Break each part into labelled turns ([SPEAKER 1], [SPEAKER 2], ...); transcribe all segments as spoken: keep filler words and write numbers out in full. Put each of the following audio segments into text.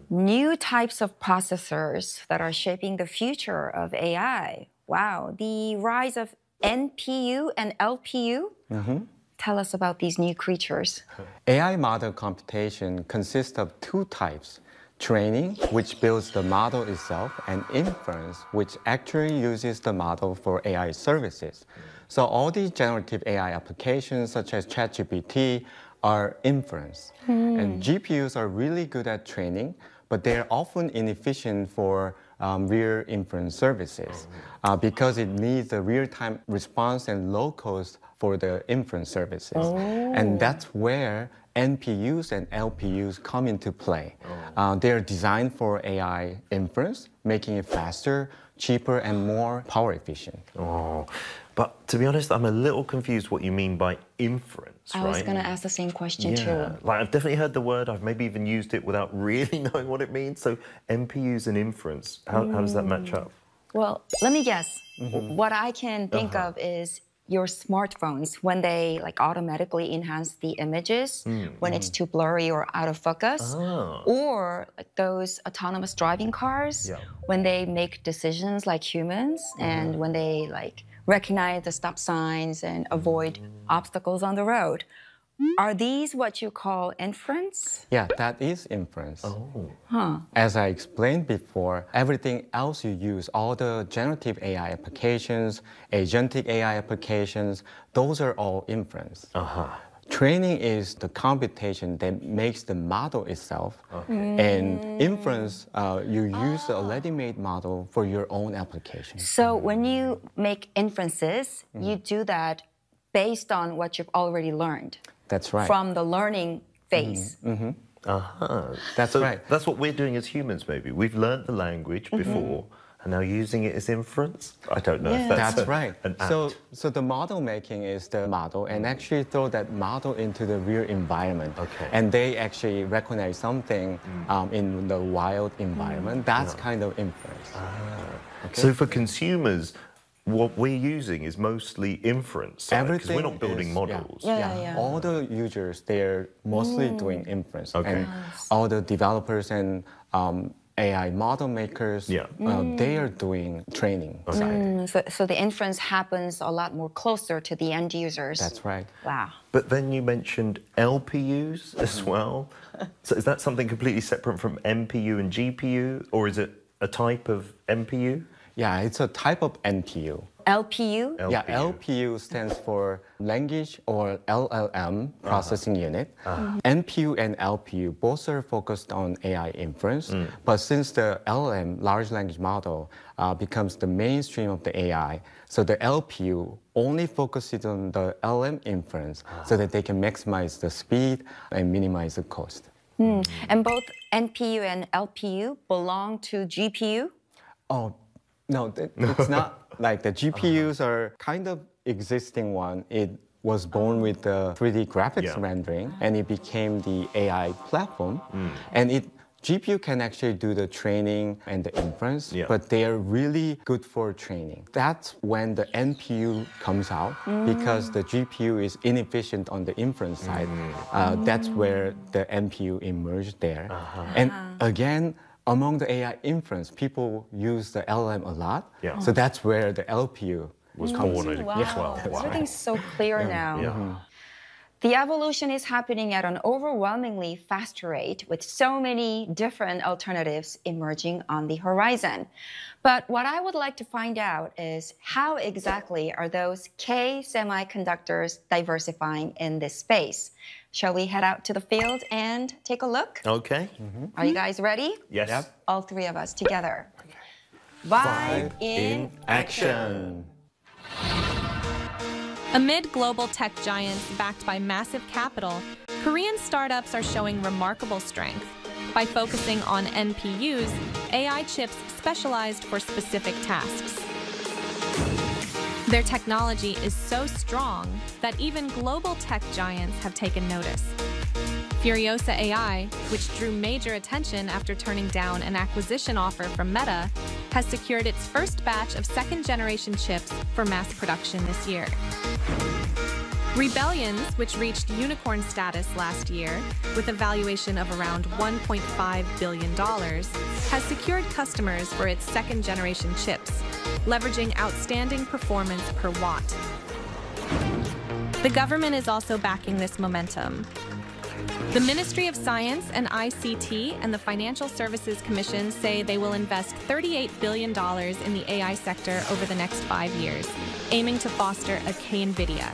[SPEAKER 1] New types of processors that are shaping the future of A I. Wow, the rise of N P U and L P U?
[SPEAKER 2] Mm-hmm.
[SPEAKER 1] Tell us about these new creatures.
[SPEAKER 2] A I model computation consists of two types: training, which builds the model itself, and inference, which actually uses the model for A I services. So all these generative A I applications, such as ChatGPT, are inference.
[SPEAKER 1] Hmm.
[SPEAKER 2] And G P Us are really good at training, but they're often inefficient for um, real inference services uh, because it needs a real-time response and low cost for the inference services.
[SPEAKER 1] Oh.
[SPEAKER 2] And that's where N P Us and L P Us come into play. Uh, they're designed for A I inference, making it faster, cheaper, and more power efficient.
[SPEAKER 3] Oh, but to be honest, I'm a little confused what you mean by inference,
[SPEAKER 1] I
[SPEAKER 3] right?
[SPEAKER 1] was going to ask the same question
[SPEAKER 3] yeah.
[SPEAKER 1] too.
[SPEAKER 3] Like, I've definitely heard the word, I've maybe even used it without really knowing what it means. So N P Us and inference, how, mm. how does that match up?
[SPEAKER 1] Well, let me guess.
[SPEAKER 3] Mm-hmm.
[SPEAKER 1] What I can think
[SPEAKER 3] uh-huh.
[SPEAKER 1] of is your smartphones, when they like automatically enhance the images mm, when mm. it's too blurry or out of focus,
[SPEAKER 3] oh.
[SPEAKER 1] or like those autonomous driving cars,
[SPEAKER 3] yeah.
[SPEAKER 1] when they make decisions like humans, mm. and when they like recognize the stop signs and avoid mm. obstacles on the road. Are these what you call inference?
[SPEAKER 2] Yeah, that is inference.
[SPEAKER 3] Oh.
[SPEAKER 1] Huh.
[SPEAKER 2] As I explained before, everything else you use, all the generative A I applications, agentic A I applications, those are all inference.
[SPEAKER 3] Uh-huh.
[SPEAKER 2] Training is the computation that makes the model itself.
[SPEAKER 3] Okay.
[SPEAKER 1] Mm.
[SPEAKER 2] And inference, uh, you use the already made model for your own application.
[SPEAKER 1] So when you make inferences, mm. you do that based on what you've already learned.
[SPEAKER 2] That's right.
[SPEAKER 1] From the learning phase.
[SPEAKER 2] Mm-hmm.
[SPEAKER 3] Uh-huh.
[SPEAKER 2] That's
[SPEAKER 3] so
[SPEAKER 2] right.
[SPEAKER 3] That's what we're doing as humans, maybe. We've learned the language before, mm-hmm. and now using it as inference? I don't know
[SPEAKER 1] yeah.
[SPEAKER 3] if that's,
[SPEAKER 2] that's
[SPEAKER 3] a,
[SPEAKER 2] right.
[SPEAKER 3] an apt.
[SPEAKER 2] So, so the model making is the model, and actually throw that model into the real environment.
[SPEAKER 3] Okay.
[SPEAKER 2] And they actually recognize something mm. um, in the wild environment. Mm. That's yeah. kind of inference.
[SPEAKER 3] Ah. Okay. So for consumers, what we're using is mostly inference, because we're not building
[SPEAKER 2] is,
[SPEAKER 3] models.
[SPEAKER 1] Yeah. Yeah, yeah, yeah.
[SPEAKER 2] All the users, they're mostly mm. doing inference.
[SPEAKER 3] Okay.
[SPEAKER 2] And
[SPEAKER 1] nice.
[SPEAKER 2] all the developers and um, A I model makers,
[SPEAKER 3] yeah.
[SPEAKER 2] uh, mm. they are doing training
[SPEAKER 3] okay.
[SPEAKER 2] side.
[SPEAKER 1] Mm, so, so the inference happens a lot more closer to the end users.
[SPEAKER 2] That's right.
[SPEAKER 1] Wow.
[SPEAKER 3] But then you mentioned L P Us as well. So is that something completely separate from N P U and G P U, or is it a type of N P U?
[SPEAKER 2] Yeah, it's a type of N P U.
[SPEAKER 1] L P U?
[SPEAKER 3] L P U.
[SPEAKER 2] Yeah, L P U stands for Language or L L M Processing
[SPEAKER 3] uh-huh.
[SPEAKER 2] Unit.
[SPEAKER 3] Uh-huh. Mm-hmm.
[SPEAKER 2] N P U and L P U both are focused on A I inference, mm. but since the L L M, large language model, uh, becomes the mainstream of the A I, so the L P U only focuses on the L L M inference uh-huh. so that they can maximize the speed and minimize the cost.
[SPEAKER 1] Mm. Mm. And both N P U and L P U belong to G P U?
[SPEAKER 2] Oh, no, it's not like the G P Us uh-huh. are kind of existing one. It was born with the three D graphics
[SPEAKER 3] yeah.
[SPEAKER 2] rendering, and it became the A I platform. Mm. And it G P U can actually do the training and the inference,
[SPEAKER 3] yeah.
[SPEAKER 2] but they are really good for training. That's when the N P U comes out, mm. because the G P U is inefficient on the inference side. Mm. Uh, that's where the N P U emerged there.
[SPEAKER 3] Uh-huh.
[SPEAKER 2] And again, among the A I inference, people use the L L M a lot.
[SPEAKER 3] Yeah.
[SPEAKER 2] So that's where the L P U
[SPEAKER 3] was
[SPEAKER 2] comes
[SPEAKER 3] born
[SPEAKER 2] in.
[SPEAKER 1] Wow.
[SPEAKER 3] as well.
[SPEAKER 1] Wow. Everything's so clear
[SPEAKER 2] yeah.
[SPEAKER 1] now.
[SPEAKER 3] Yeah.
[SPEAKER 2] Mm-hmm.
[SPEAKER 1] The evolution is happening at an overwhelmingly fast rate, with so many different alternatives emerging on the horizon. But what I would like to find out is how exactly are those K semiconductors diversifying in this space? Shall we head out to the field and take a look?
[SPEAKER 3] Okay.
[SPEAKER 1] Mm-hmm. Are you guys ready?
[SPEAKER 3] Yes. Yep.
[SPEAKER 1] All three of us together. Okay. Vibe,
[SPEAKER 3] Vibe
[SPEAKER 1] in,
[SPEAKER 3] in action.
[SPEAKER 4] Amid global tech giants backed by massive capital, Korean startups are showing remarkable strength. By focusing on N P Us, A I chips specialized for specific tasks. Their technology is so strong that even global tech giants have taken notice. Furiosa A I, which drew major attention after turning down an acquisition offer from Meta, has secured its first batch of second-generation chips for mass production this year. Rebellions, which reached unicorn status last year with a valuation of around one point five billion dollars, has secured customers for its second-generation chips, leveraging outstanding performance per watt. The government is also backing this momentum. The Ministry of Science and I C T and the Financial Services Commission say they will invest thirty-eight billion dollars in the A I sector over the next five years, aiming to foster a K-NVIDIA.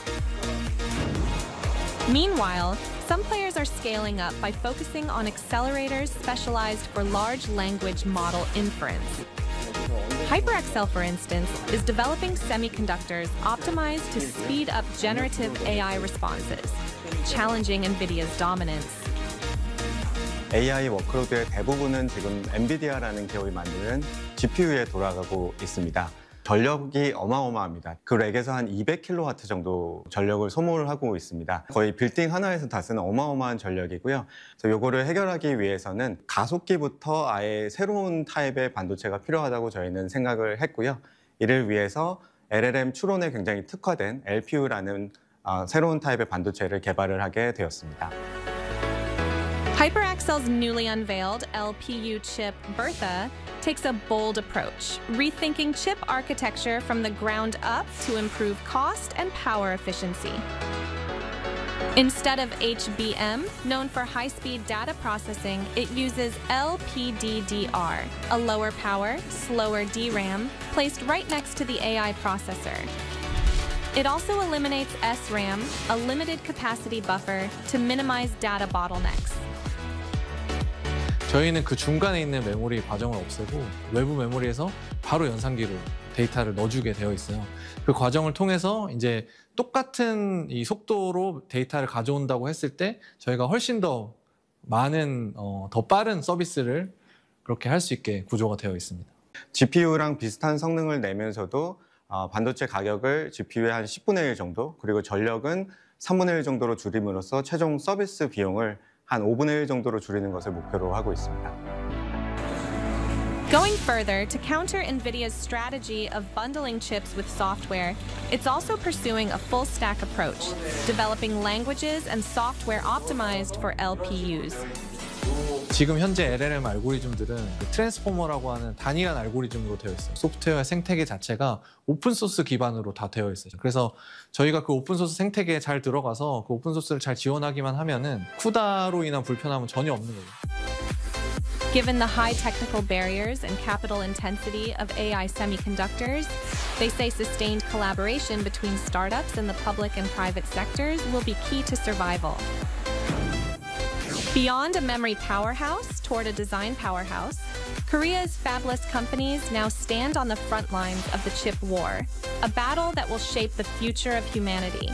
[SPEAKER 4] Meanwhile, some players are scaling up by focusing on accelerators specialized for large language model inference. HyperXL, for instance, is developing semiconductors optimized to speed up generative A I responses, challenging NVIDIA's dominance.
[SPEAKER 2] 에이아이 워크로드의 대부분은 지금 엔비디아라는 기업이 만드는 지피유에 돌아가고 있습니다. 전력이 어마어마합니다. 그 렉에서 한 이백 킬로와트 정도 전력을 소모를 하고 있습니다. 거의 빌딩 하나에서 다 쓰는 어마어마한 전력이고요. 그래서 이거를 해결하기 위해서는 가속기부터 아예 새로운 타입의 반도체가 필요하다고 저희는 생각을 했고요. 이를 위해서 엘엘엠 추론에 굉장히 특화된 엘피유라는 어, 새로운 타입의 반도체를 개발을 하게 되었습니다.
[SPEAKER 4] HyperXL's newly unveiled L P U chip, Bertha, takes a bold approach, rethinking chip architecture from the ground up to improve cost and power efficiency. Instead of H B M, known for high-speed data processing, it uses L P D D R, a lower power, slower D RAM, placed right next to the A I processor. It also eliminates S RAM, a limited capacity buffer, to minimize data bottlenecks.
[SPEAKER 5] 저희는 그 중간에 있는 메모리 과정을 없애고 외부 메모리에서 바로 연산기로 데이터를 넣어주게 되어 있어요. 그 과정을 통해서 이제 똑같은 이 속도로 데이터를 가져온다고 했을 때 저희가 훨씬 더 많은 어, 더 빠른 서비스를 그렇게 할 수 있게 구조가 되어 있습니다.
[SPEAKER 2] 지피유랑 비슷한 성능을 내면서도 어, 반도체 가격을 지피유의 한 십분의 일 정도, 그리고 전력은 삼분의 일 정도로 줄임으로써 최종 서비스 비용을 한 오분의 일 정도로 줄이는 것을 목표로 하고 있습니다.
[SPEAKER 4] Going further, to counter NVIDIA's strategy of bundling chips with software, it's also pursuing a full-stack approach, developing languages and software optimized for L P Us.
[SPEAKER 5] 지금 현재 엘엘엠 알고리즘들은 그 트랜스포머라고 하는 단일한 알고리즘으로 되어 있어요. 소프트웨어 생태계 자체가 오픈소스 기반으로 다 되어 있어요. 그래서 저희가 그 오픈소스 생태계에 잘 들어가서 그 오픈소스를 잘 지원하기만 하면은 쿠다로 인한 불편함은 전혀 없는 거예요.
[SPEAKER 4] Given the high technical barriers and capital intensity of A I semiconductors, they say sustained collaboration between startups and the public and private sectors will be key to survival. Beyond a memory powerhouse toward a design powerhouse, Korea's fabless companies now stand on the front lines of the chip war, a battle that will shape the future of humanity.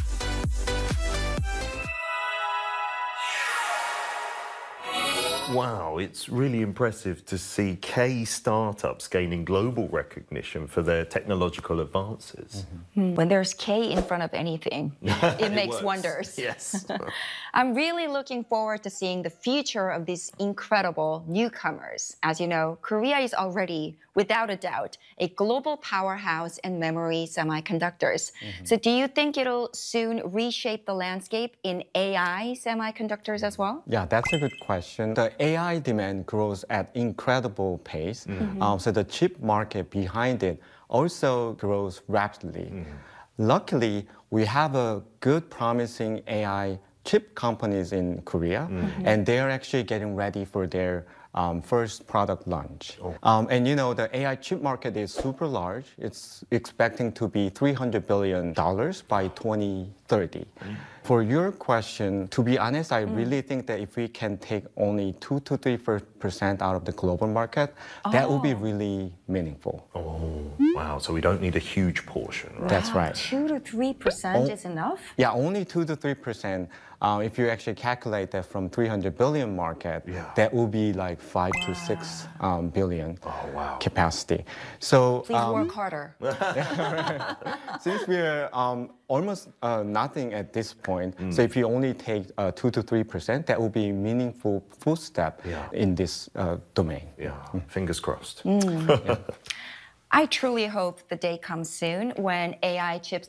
[SPEAKER 3] Wow, it's really impressive to see K startups gaining global recognition for their technological advances.
[SPEAKER 1] Mm-hmm. When there's K in front of anything, it, it makes
[SPEAKER 3] works.
[SPEAKER 1] wonders.
[SPEAKER 3] Yes.
[SPEAKER 1] I'm really looking forward to seeing the future of these incredible newcomers. As you know, Korea is already, without a doubt, a global powerhouse in memory semiconductors. Mm-hmm. So do you think it'll soon reshape the landscape in A I semiconductors as well?
[SPEAKER 2] Yeah, that's a good question. The A I demand grows at incredible pace. Mm-hmm. um, so the chip market behind it also grows rapidly. Mm-hmm. Luckily, we have a good, promising A I chip companies in Korea, mm-hmm. and they're actually getting ready for their um, first product launch. Oh. Um, and you know, the A I chip market is super large. It's expecting to be three hundred billion dollars by twenty thirty. Mm. For your question, to be honest, I mm. really think that if we can take only two to three percent out of the global market, oh. that would be really meaningful.
[SPEAKER 3] Oh, wow. So we don't need a huge portion, right?
[SPEAKER 2] That's right.
[SPEAKER 1] Two to three percent
[SPEAKER 2] oh,
[SPEAKER 1] is enough?
[SPEAKER 2] Yeah, only two to three percent. Uh, if you actually calculate that from three hundred billion market, yeah. that would be like five wow. to six um, billion
[SPEAKER 3] oh, wow.
[SPEAKER 2] capacity. So
[SPEAKER 1] please um, work harder.
[SPEAKER 2] Since we're um, almost uh, nothing at this point, mm. so if you only take uh, two to three percent, that will be a meaningful footstep yeah. in this uh, domain.
[SPEAKER 3] Yeah, mm. fingers crossed.
[SPEAKER 1] Mm. yeah. I truly hope the day comes soon when A I chips